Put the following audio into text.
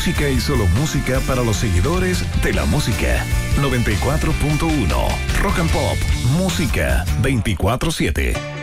música y solo música para los seguidores de la música. 94.1 Rock and Pop, música 24/7.